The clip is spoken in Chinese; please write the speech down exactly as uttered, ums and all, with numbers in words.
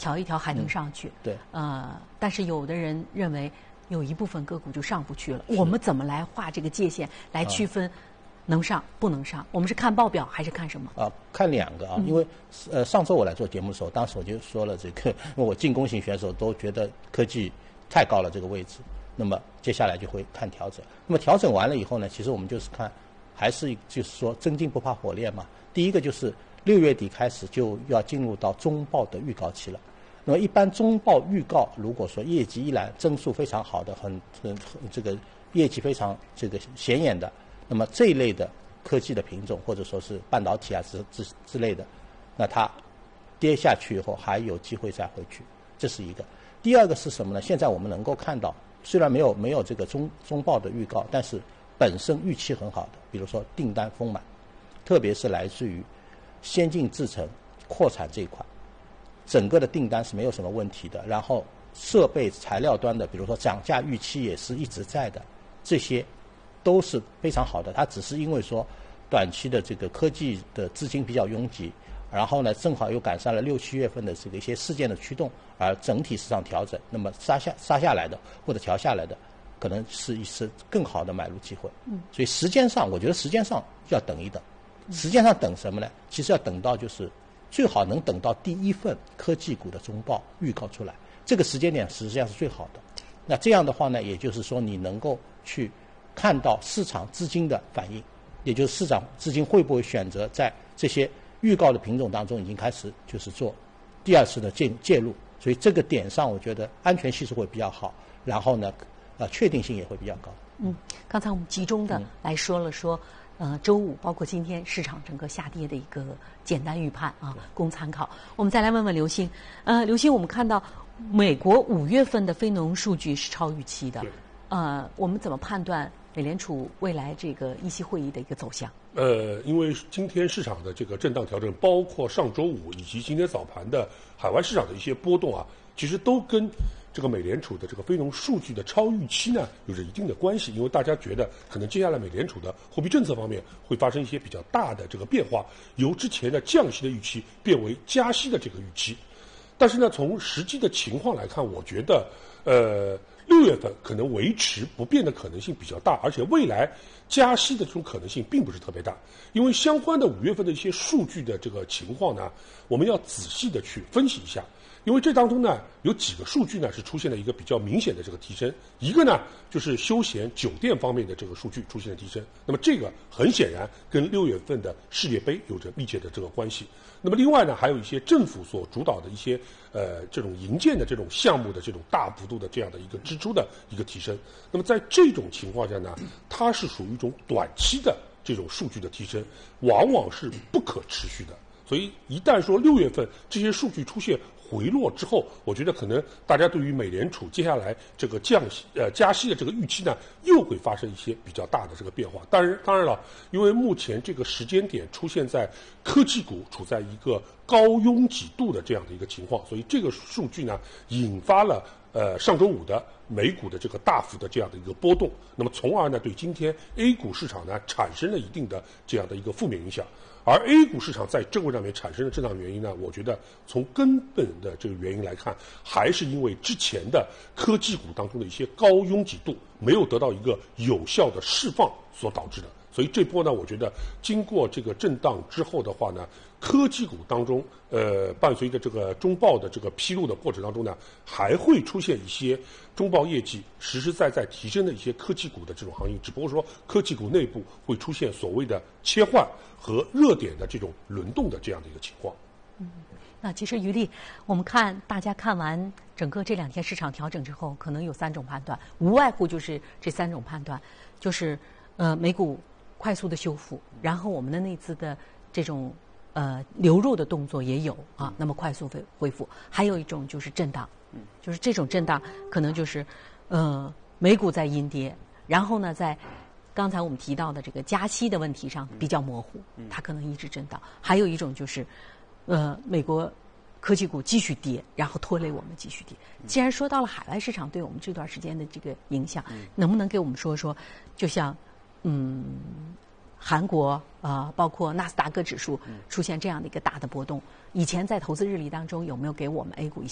调一调还能上去。 嗯、对， 呃，但是有的人认为有一部分个股就上不去了。我们怎么来画这个界限，来区分能上不能上？我们是看报表还是看什么？ 啊，看两个啊， 嗯、 因为呃上周我来做节目的时候，当时我就说了这个，因为我进攻型选手都觉得科技太高了这个位置，那么接下来就会看调整。那么调整完了以后呢，其实我们就是看，还是就是说真金不怕火炼嘛。第一个就是六月底开始就要进入到中报的预告期了。那么一般中报预告，如果说业绩一览增速非常好的，很很这个业绩非常这个显眼的，那么这一类的科技的品种或者说是半导体啊之之之类的，那它跌下去以后还有机会再回去，这是一个。第二个是什么呢？现在我们能够看到，虽然没有没有这个中中报的预告，但是本身预期很好的，比如说订单丰满，特别是来自于先进制程扩产这一块，整个的订单是没有什么问题的。然后设备材料端的，比如说涨价预期也是一直在的，这些都是非常好的。它只是因为说短期的这个科技的资金比较拥挤，然后呢正好又赶上了六七月份的这个一些事件的驱动，而整体市场调整，那么杀下杀下来的或者调下来的，可能是一次更好的买入机会。嗯，所以时间上，我觉得时间上要等一等。时间上等什么呢？其实要等到就是最好能等到第一份科技股的中报预告出来，这个时间点实际上是最好的。那这样的话呢，也就是说你能够去看到市场资金的反应，也就是市场资金会不会选择在这些预告的品种当中已经开始就是做第二次的介介入。所以这个点上，我觉得安全系数会比较好，然后呢，呃，确定性也会比较高。 嗯，刚才我们集中的来说了说。呃，周五包括今天市场整个下跌的一个简单预判啊，供参考。我们再来问问刘星，呃，刘星，我们看到美国五月份的非农数据是超预期的，呃，我们怎么判断美联储未来这个议息会议的一个走向？ 呃，因为今天市场的这个震荡调整，包括上周五以及今天早盘的海外市场的一些波动啊，其实都跟这个美联储的这个非农数据的超预期呢有着一定的关系。因为大家觉得可能接下来美联储的货币政策方面会发生一些比较大的这个变化，由之前的降息的预期变为加息的这个预期。但是呢，从实际的情况来看，我觉得呃六月份可能维持不变的可能性比较大，而且未来加息的这种可能性并不是特别大。因为相关的五月份的一些数据的这个情况呢，我们要仔细的去分析一下。因为这当中呢，有几个数据呢是出现了一个比较明显的这个提升。一个呢就是休闲酒店方面的这个数据出现了提升，那么这个很显然跟六月份的世界杯有着密切的这个关系。那么另外呢，还有一些政府所主导的一些呃这种营建的这种项目的这种大幅度的这样的一个支出的一个提升。那么在这种情况下呢，它是属于一种短期的这种数据的提升，往往是不可持续的。所以一旦说六月份这些数据出现回落之后，我觉得可能大家对于美联储接下来这个降息呃加息的这个预期呢，又会发生一些比较大的这个变化。当然当然了，因为目前这个时间点出现在科技股处在一个高拥挤度的这样的一个情况，所以这个数据呢引发了呃上周五的美股的这个大幅的这样的一个波动，那么从而呢对今天 A 股市场呢产生了一定的这样的一个负面影响。而 A 股市场在这个上面产生的震荡原因呢，我觉得从根本的这个原因来看，还是因为之前的科技股当中的一些高拥挤度没有得到一个有效的释放所导致的。所以这波呢，我觉得经过这个震荡之后的话呢，科技股当中，呃，伴随着这个中报的这个披露的过程当中呢，还会出现一些中报业绩实实在在提升的一些科技股的这种行业，只不过说科技股内部会出现所谓的切换和热点的这种轮动的这样的一个情况。 嗯，那其实于丽，我们看大家看完整个这两天市场调整之后，可能有三种判断，无外乎就是这三种判断，就是呃美股快速的修复，然后我们的内资的这种呃流入的动作也有啊，那么快速恢恢复。还有一种就是震荡，就是这种震荡可能就是呃美股在阴跌，然后呢在刚才我们提到的这个加息的问题上比较模糊，它可能一直震荡。还有一种就是呃美国科技股继续跌，然后拖累我们继续跌。既然说到了海外市场对我们这段时间的这个影响，能不能给我们说说，就像嗯，韩国啊、呃，包括纳斯达克指数出现这样的一个大的波动，以前在投资日历当中有没有给我们 A 股一些